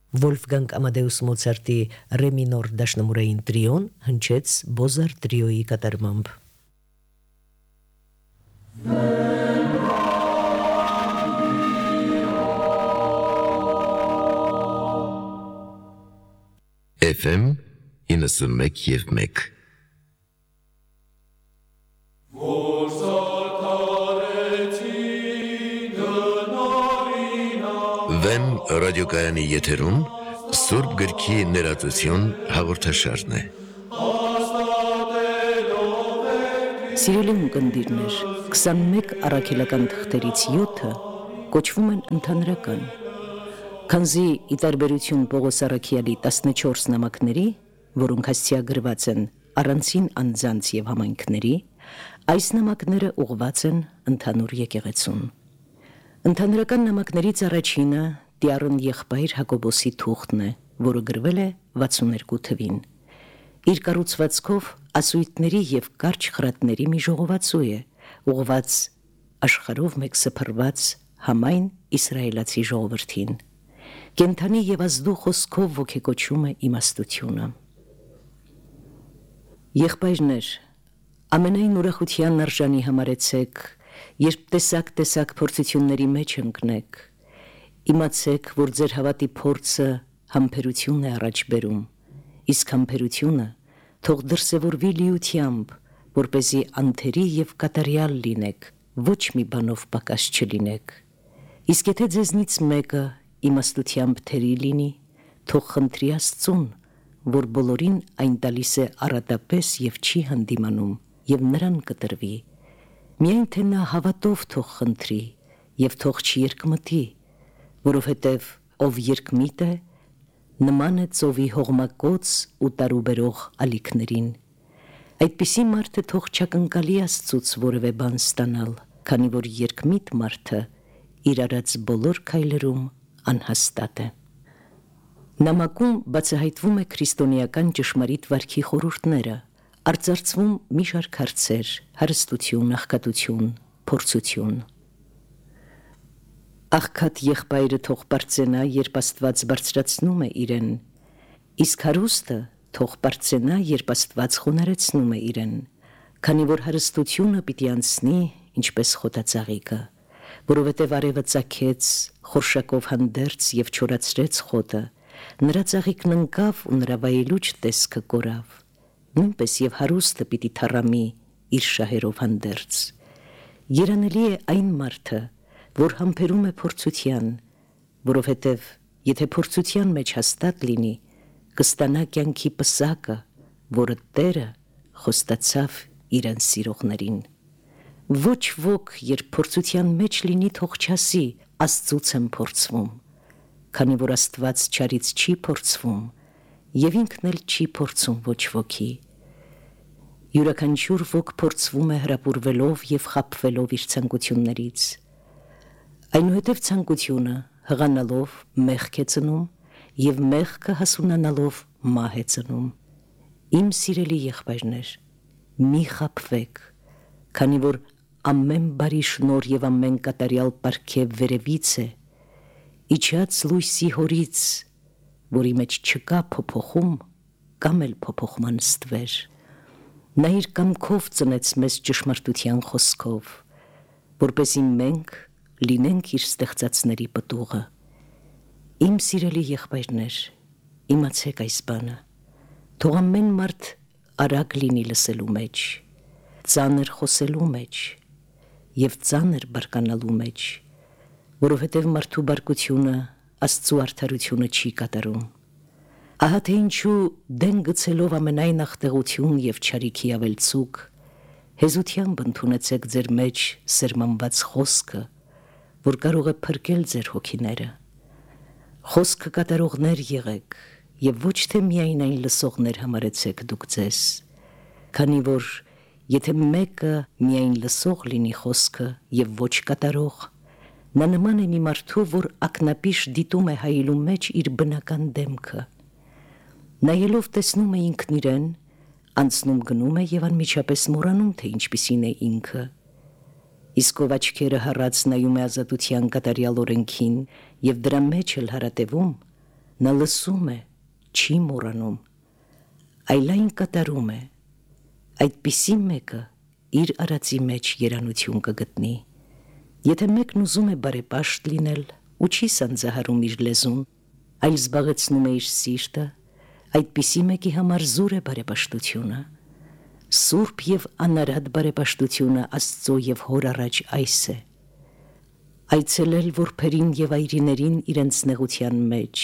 Վոլֆգանգ Ամադեուս Մոցարտի ռե մինոր դաշնամուրային տրիոն հնչեց Բոզար տրիոյի կատարմամբ։ FM 91.1 Վեմ ռադիոկայանի եթերում Սուրբ գրքի ներածություն հաղորդաշարն է։ Սիրելի ունկնդիրներ, 21 առաքելական թղթերից 7-ը կոչվում են ընդհանրական, քանզի ի տարբերություն Պողոս առաքյալի 14 նամակների, որոնք հասցեագրված են առանցին անձանց եւ համայնքների, այս նամակները ուղղված են ընդհանուր եկեղեցուն։ Ընդհանրական նամակներից առաջինը Տիառն եղբայր Հակոբոսի թուղթն է, որը գրվել է 62 թվին։ Իր կառուցվածքով ասույթների եւ կարճ խրատների մի ժողովածու է, ուղղված աշխարհով մեկ սփռված համայն իսրայելացի ժողովրդին։ Կենթանի եւ ազդու խոսքով ոգեկոչում է իմաստությունը։ Եղբայրներ, ամենայն ուրախության արժանի համարեցեք, երբ տեսակ փորձությունների մեջ ընկնեք, իմացեք, որ ձեր հավատի փորձը համբերություն է առաջ բերում, իսկ համբերությունը թող դրսևորվի լիությամբ, որպեսզի անթերի եւ կատարյալ լինեք, ոչ մի բանով պակաս չլինեք։ Իսկ եթե ձեզնից մեկը իմաստությամբ թերի լինի, թող խնդրի Աստծուն, որ բոլորին այն տալիս է առատապես եւ չի հանդիմանում, եւ նրան կտրվի։ Միայն թե նա հավատով թող խնդրի եւ թող չերկմտի, որովհետեւ ով երկմիտ է, նման է ծովի հողմակոծ ու տարուբերող ալիքներին։ Այդպիսի մարդը թող չակնկալի Աստծուց որևէ բան ստանալ, քանի որ երկմիտ մարդը իր արած բոլոր քայլերում անհաստատ է։ Նամակում բացահայտվում է քրիստոնեական ճշմարիտ վարքի խորհուրդները, արծարծվում մի շարք հարցեր՝ հարստություն, աղքատություն, փորձություն։ Աղքատ եղբայրը թող բարձենա, երբ Աստված բարձրացնում է իրեն, իսկ հարուստը թող բարձենա, երբ Աստված խոնարհեցնում է իրեն, քանի որ հարստությունը պիտի անցնի, ինչպես խոտածաղիկը, որովհետև արևը ծագեց խորշակով հանդերձ եւ չորացրեց խոտը, նրա ծաղիկն ընկավ ու նրա վայելուչ տեսքը կորավ, նույնպես եւ հարուստը պիտի թառամի իր շահերով հանդերձ։ Երանելի է այն մարդը, որ համբերում է փորձության, որովհետև եթե փորձության մեջ հաստատ լինի, կստանա կյանքի պսակը, որը Տերը խոստացավ իրեն սիրողներին։ Ոչ ոք, երբ փորձության մեջ լինի, թող չասի Աստծուց եմ փորձվում, քանի որ Աստված չարից չի փորձվում եւ ինքն էլ չի փորձում ոչ ոքի։ Յուրաքանչյուր ոք փորձվում է հրապուրվելով եւ խաբվելով իր ցանկություններից։ Այնուհետև ցանկությունը հղանալով մեղք է ծնում եւ մեղքը հասունանալով մահ է ծնում։ Իմ սիրելի եղբայրներ, մի խաբվեք, քանի որ ամեն բարի շնոր եւ ամեն կատարյալ պարգև վերևից է, իջած լույսի հորից, որի մեջ չկա փոփոխում կամ էլ փոփոխման ստվեր։ Նա իր կամքով ծնեց մեզ ճշմարտության խոսքով, որպեսզի մենք լինենք իր ստեղծածների պտուղը։ Իմ սիրելի եղբայրներ, իմացեք այս բանը, թող ամեն մարդ արագ լինի լսելու մեջ, ծանր խոսելու մեջ եւ ծանր բարկանալու մեջ, որովհետև մարդու բարկությունը Աստծու արդարությունը չի կատարում։ Ահա թե ինչու դեն գցելով ամենայն ախտեղություն եւ չարիքի ավելցուկ, հեզությամբ ընդունեցեք ձեր մեջ սերմանված խոսքը, որ կարող է փրկել ձեր հոգիները։ Խոսքը կատարողներ եղեք եւ ոչ թե միայն այն լսողներ համարեցեք դուք ձեզ, քանի որ եթե մեկը միայն լսող լինի խոսքը եւ ոչ կատարող, նա նման է մի մարդու, որ ակնապիշ դիտում է հայելու մեջ իր բնական դեմքը։ Նայելով տեսնում է ինքն իրեն, անցնում գնում է եւ անմիջապես մոռանում, թե ինչպիսին է ինքը։ Իսկ ով աչքերը հառած նայում է ազատության կատարյալ օրենքին եւ դրա մեջ էլ հարատևում, Նա լսում է, չի մոռանում, այլ այն կատարում է, այդպիսի մեկը իր արածի մեջ երանություն կգտնի։ Եթե մեկն ուզում է բարեպաշտ լինել ու չի սանձահարում իր լեզուն, այլ զբաղեցնում է իր սիրտը, այդպիսի մեկի համար զուր է բարեպաշտությունը։ Սուրբ և անարատ բարեպաշտությունը Աստծո և Հոր առաջ այս է. այցելել որբերին և այրիներին իրենց նեղության մեջ,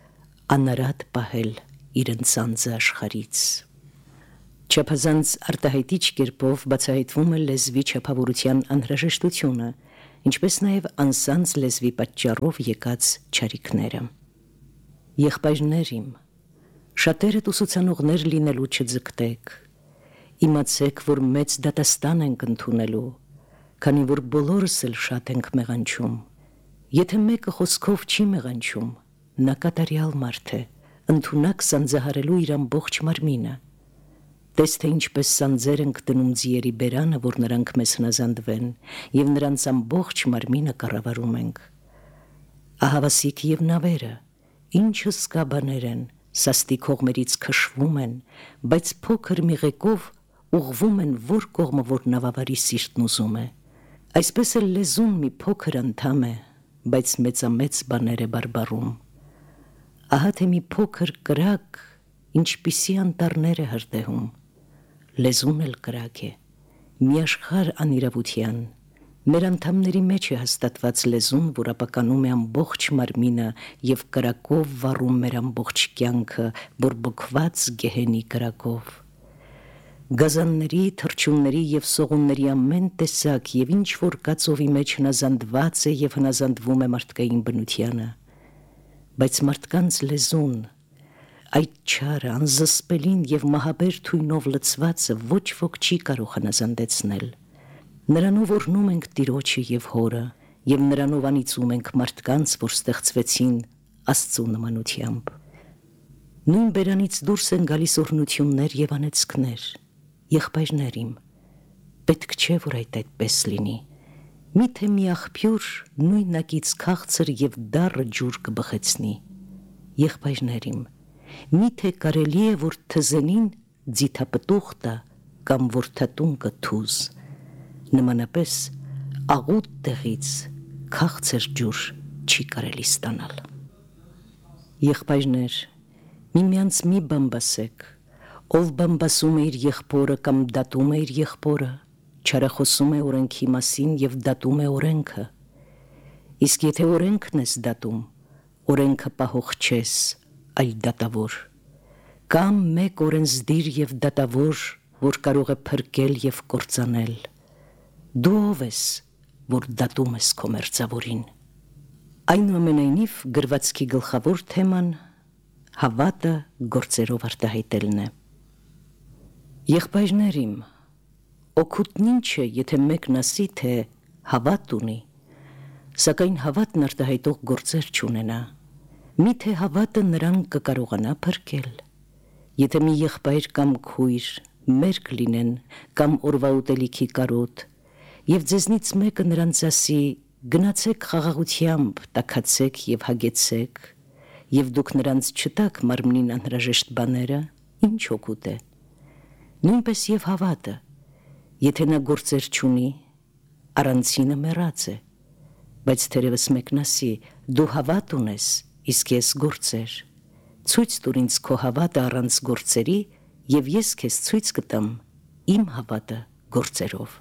անարատ պահել իրենց անձը աշխարից։ Չափազանց արտահայտիչ կերպով բացահայտվում է լեզվի չափավորության անհրաժեշտությունը, ինչպես նաև անսանձ լեզվի պատճառով եկած չարիքները։ Եղբայրներ իմ, շատերդ ուսուցանողներ լինելու չձգտեք, իմացեք, որ մեծ դատաստան ենք ընդունելու, քանի որ բոլորս էլ շատ ենք մեղանչում։ Եթե մեկը խոսքով չի մեղանչում, նա կատարյալ մարդ է, ընդունակ սանձահարելու իր ամբողջ մարմինը։ Տես թե ինչպես սանձեր ենք դնում ձիերի բերանը, որ նրանք մեզ հնազանդվեն, և նրանց ամբողջ մարմինը կառավարում ենք։ Ահավասիկ և նավերը, ինչ հսկա բաներ են, սաստի կողմերից քշվում են, բայց փոքր մի ղեկով ուղղվում են որ կողմը, որ նավավարի սիրտն ուզում է։ Այսպես էլ լեզուն մի փոքր անդամ է, բայց մեծամեծ բաներ է բարբառում։ Ահա թե մի փոքր կրակ ինչպիսի անտառներ է հրդեհում։ Լեզուն էլ կրակ է, մի աշխարհ անիրավության։ Մեր անդամների մեջ է հաստատված լեզուն, որ ապականում է ամբողջ մարմինը և կրակով վառում մեր ամբողջ կյանքը, բորբոքված գեհենի կրակով։ Գազանների, թռչունների և սողունների ամեն տեսակ և ինչ որ կա ծովի մեջ հնազանդված է և հնազանդվում է մարդկային բնությանը, բայց մարդկանց լեզուն, այդ չարը, անզսպելին և մահաբեր թույնով լցվածը ոչ ոք չի կարող հնազանդեցնել։ Նրանով օրհնում ենք Տիրոջը և Հորը, և նրանով անիծում ենք մարդկանց, որ ստեղծվեցին Աստծու նմանությամբ։ Նույն բերանից դուրս են գալիս օրհնություններ և անեծքներ։ Եղբայրներ իմ, պետք չէ, որ այդպես լինի։ Միթե մի աղբյուր նույնակից քաղցր և դառը ջուր կբխեցնի։ Եղբայրներ իմ, միթե կարելի է, որ թզենին ձիթապտուղ տա կամ որդատունկը թուզ։ Նմանապես աղուտ տեղից քաղցր ջուր չի կարելի ստանալ։ Եղբայրներ, միմյանց մի բամբասեք, ով բամբասում է իր եղբորը կամ դատում է իր եղբորը, չարախոսում է օրենքի մասին և դատում է օրենքը։ Իսկ եթե օրենքն ես դատում, օրենքը պահող չես, այլ դատավոր։ Կամ մեկ օրենսդիր և դատավոր, որ կարող է փրկել և կործանել։ Դու ով ես, որ դատում ես քո մերձավորին։ Այնուամենայնիվ գրվածքի գլխավոր թեման հավատը գործերով արտահայտելն է։ Եղբայրներ իմ, օգուտն ինչ է, եթե մեկն ասի, թե հավատ ունի, սակայն հավատն արտահայտող գործեր չունենա։ Միթե հավատը նրան կկարողանա փրկել։ Եթե մի եղբայր կամ քույր մերկ լինեն կամ օրվա ուտելիքի կարոտ, և ձեզնից մեկը նրանց ասի. գնացեք խաղաղությամբ, տաքացեք և հագեցեք, և դուք նրանց չտաք մարմնին անհրաժեշտ բաները, ինչ օգուտ է։ Նույնպես և հավատը, եթե նա գործեր չունի, առանցինը մեռած է, բայց թերևս մեկն ասի. դու հավատ ունես, իսկ ես գործեր, ցույց տուր ինձ քո հավատը առանց գործերի, և ես քեզ ցույց կտամ իմ հավատը գործերով։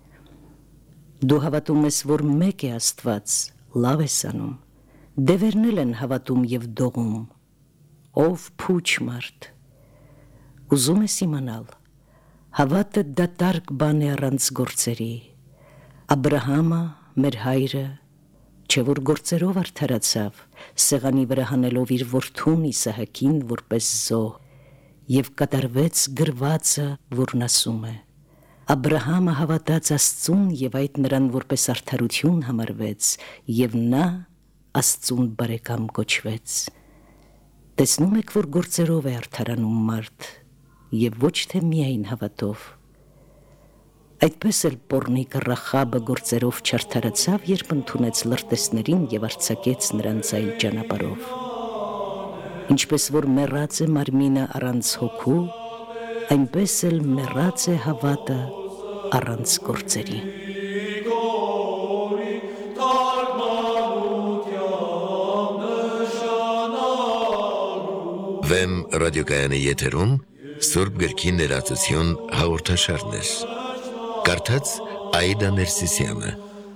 Դու հավատում ես, որ մեկ է Աստված, լավ ես անում, դևերն էլ են հավատում և դողում, ով փուչ մարդ։ Ուզում ես իմանալ, հավատը դատարկ բան է առանց գործերի։ Աբրահամը, մեր հայրը, չէ որ գործերով արդարացավ, սեղանի վրա հանելով իր որդուն Իսահակին որպես զոհ, և կատարվեց գրվածը, որն ասում է. Աբրահամը հավատաց Աստծուն, և այդ նրան որպես արդարություն համարվեց, և նա Աստծուն բարեկամ կոչվեց։ Տեսնում եք, որ գործերով է արդարանում մարդ, և ոչ թե միայն հավատով։ Այդպես էլ պոռնիկը Ռախաբը գործերով չարդարացավ, երբ ընդունեց լրտեսներին և արձակեց նրանց այլ ճանապարհով։ Ինչպես որ մեռած է մարմինը առանց հոգու, այնպես էլ մեռած է հավատը առանց գործերի։ Վեմ ռադիոկայանի եթերում Սուրբ գրքի ներածություն հաղորդաշարներ։ Կարդաց Աիդա Ներսիսյանը։